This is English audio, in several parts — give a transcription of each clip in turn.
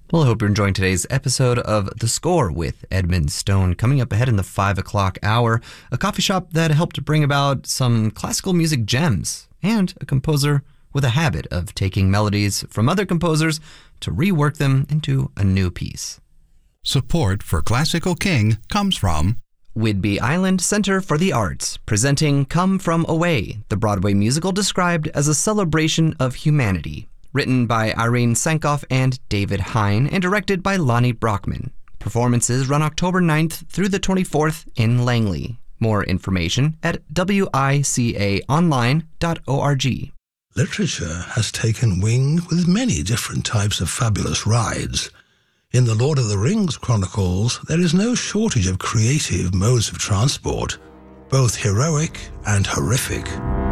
Well, I hope you're enjoying today's episode of The Score with Edmund Stone. Coming up ahead in the 5 o'clock hour, a coffee shop that helped to bring about some classical music gems, and a composer with a habit of taking melodies from other composers to rework them into a new piece. Support for Classical King comes from Whidbey Island Center for the Arts, presenting Come From Away, the Broadway musical described as a celebration of humanity. Written by Irene Sankoff and David Hine, and directed by Lonnie Brockman. Performances run October 9th through the 24th in Langley. More information at wicaonline.org. Literature has taken wing with many different types of fabulous rides. In the Lord of the Rings chronicles, there is no shortage of creative modes of transport, both heroic and horrific.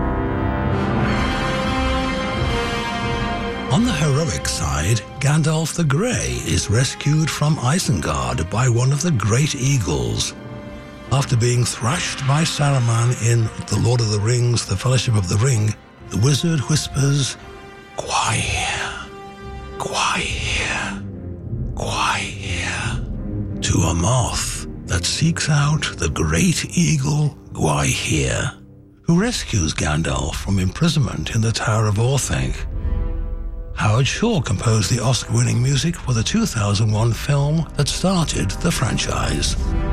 On the heroic side, Gandalf the Grey is rescued from Isengard by one of the Great Eagles. After being thrashed by Saruman in The Lord of the Rings, The Fellowship of the Ring, the wizard whispers, "Quiet, quiet, quiet," to a moth that seeks out the Great Eagle Gwaihir, who rescues Gandalf from imprisonment in the Tower of Orthanc. Howard Shore composed the Oscar-winning music for the 2001 film that started the franchise.